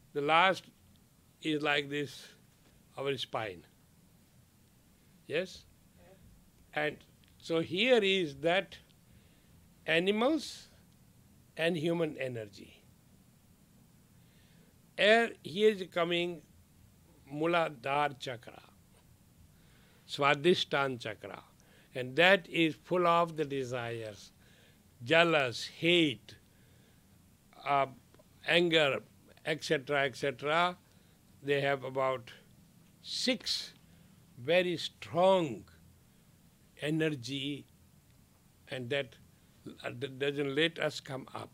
The last is like this, our spine. Yes? And so here is that animals and human energy. Here is coming Muladhara chakra, Swadhisthana chakra, and that is full of the desires, jealous, hate, anger, etc., etc. They have about 6 very strong energy, and that doesn't let us come up.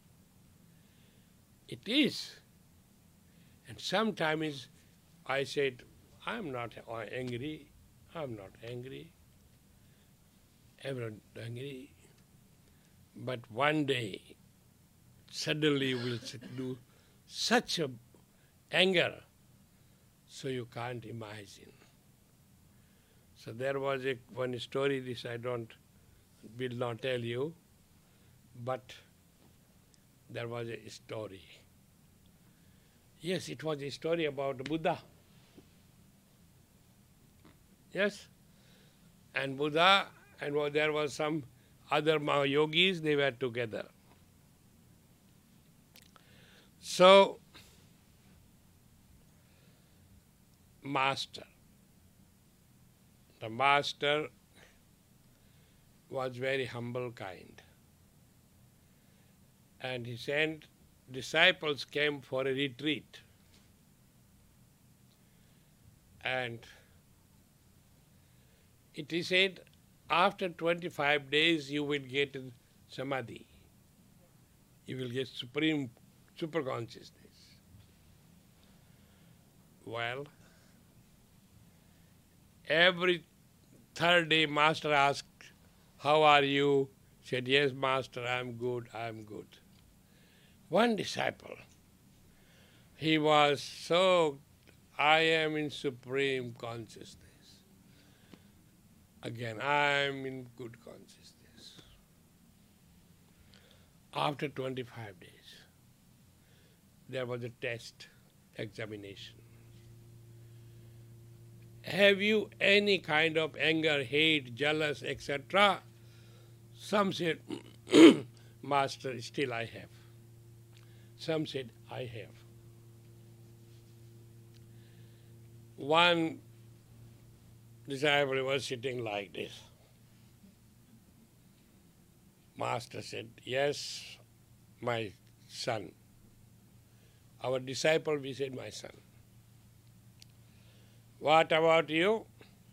It is. And sometimes I said, I'm not angry, I'm not angry, everyone angry. But one day, suddenly you will do such a anger, so you can't imagine. So there was one story, this I will not tell you, but there was a story. Yes, it was a story about Buddha. Yes? And Buddha, and there was some other yogis, they were together. So, the master was very humble kind. And he sent disciples came for a retreat. And it is said, after 25 days you will get samadhi. You will get super consciousness. Well, every third day master asked, how are you? Said, yes, master, I'm good, I'm good. One disciple, he was so, I am in supreme consciousness. Again, I am in good consciousness. After 25 days, there was a test, examination. Have you any kind of anger, hate, jealous, etc.? Some said, master, still I have. Some said, I have. One disciple was sitting like this. Master said, yes, my son. Our disciple, we said, my son. What about you?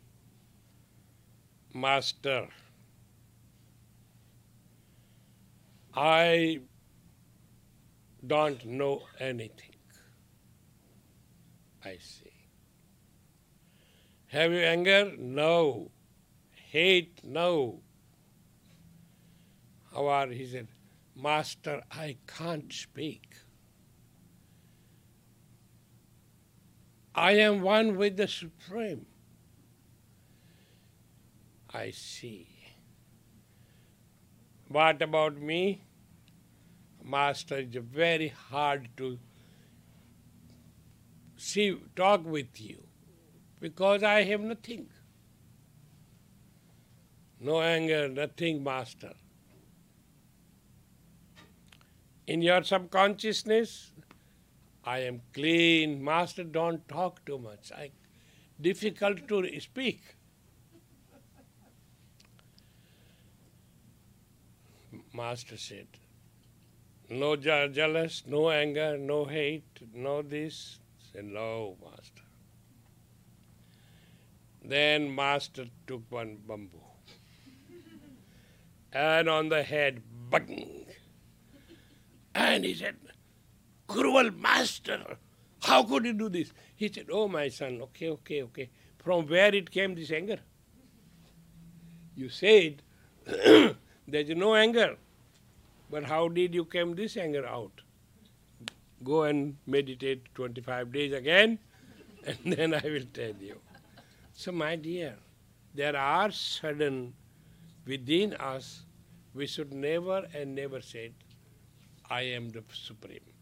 Master, I don't know anything. I see. Have you anger? No. Hate? No. How are you? He said, Master, I can't speak. I am one with the Supreme. I see. What about me? Master, it's very hard to talk with you because I have nothing. No anger, nothing, Master. In your subconsciousness, I am clean. Master, don't talk too much. Difficult to speak. Master said, no jealous, no anger, no hate, no this. Said, no, Master. Then Master took one bamboo and on the head, bang. And he said, cruel Master, how could you do this? He said, oh, my son, okay. From where it came, this anger? You said there's no anger. But how did you come this anger out? Go and meditate 25 days again, and then I will tell you. So, my dear, there are sudden within us, we should never and never say, I am the Supreme.